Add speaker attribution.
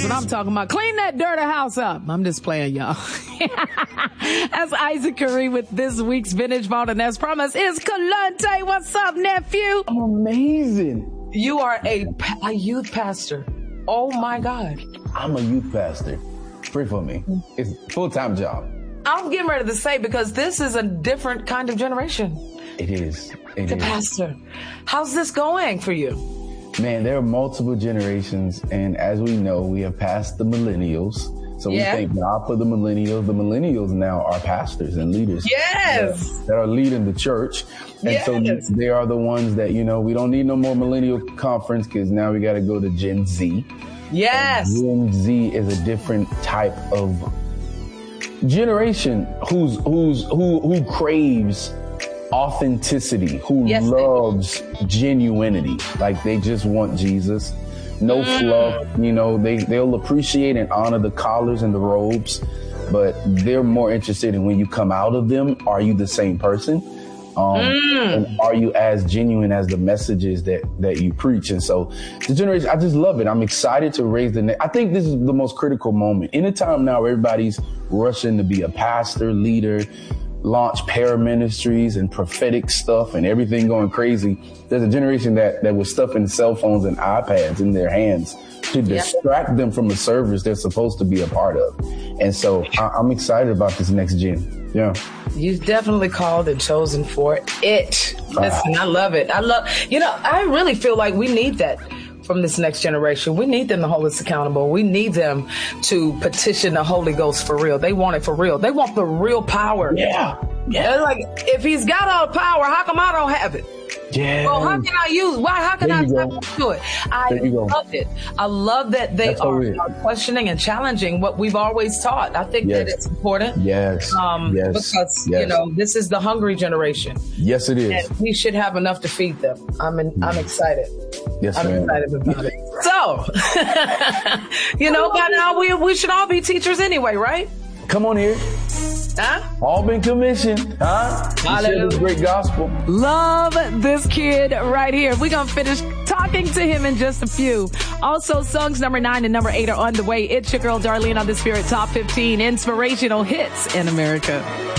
Speaker 1: That's what I'm talking about. Clean that dirty house up. I'm just playing, y'all. That's Isaac Curry with this week's Vintage Vault, and as promised is Kalante. What's up, nephew?
Speaker 2: I'm amazing.
Speaker 3: You are a youth pastor. Oh my God.
Speaker 2: I'm a youth pastor. Pray for me. It's a full-time job.
Speaker 3: I'm getting ready to say, because this is a different kind of generation.
Speaker 2: It is.
Speaker 3: The pastor. How's this going for you?
Speaker 2: Man, there are multiple generations, and as we know, we have passed the millennials. So we thank God for the millennials. The millennials now are pastors and leaders.
Speaker 3: Yes.
Speaker 2: That are leading the church. And so they are the ones that, we don't need no more millennial conference, because now we got to go to Gen Z.
Speaker 3: Yes.
Speaker 2: And Gen Z is a different type of generation who craves authenticity, who loves genuinity. Like, they just want Jesus. No fluff, they'll appreciate and honor the collars and the robes, but they're more interested in when you come out of them, are you the same person? And are you as genuine as the messages that you preach? And so the generation, I just love it. I'm excited to raise I think this is the most critical moment. In a time now where everybody's rushing to be a pastor, leader, launch paraministries and prophetic stuff and everything going crazy. There's a generation that was stuffing cell phones and iPads in their hands to distract them from the service they're supposed to be a part of. And so I'm excited about this next gen. Yeah.
Speaker 3: You've definitely called and chosen for it. Listen, I love it. I really feel like we need that from this next generation. We need them to hold us accountable. We need them to petition the Holy Ghost for real. They want it for real. They want the real power.
Speaker 2: Yeah.
Speaker 3: They're like, if he's got all the power, how come I don't have it?
Speaker 2: Yeah.
Speaker 3: Well, how can I use? How can I do it? I love it. I love that they are questioning and challenging what we've always taught. I think that it's important.
Speaker 2: Yes.
Speaker 3: Because this is the hungry generation.
Speaker 2: Yes, it is.
Speaker 3: And we should have enough to feed them. I'm excited.
Speaker 2: Yes,
Speaker 3: I'm excited about it. So, by now we should all be teachers anyway, right?
Speaker 2: Come on here.
Speaker 3: Huh?
Speaker 2: All been commissioned. Share this great gospel.
Speaker 1: Love this kid right here. We're going to finish talking to him in just a few. Also, songs number 9 and number 8 are on the way. It's your girl, Darlene, on the Spirit Top 15 Inspirational Hits in America.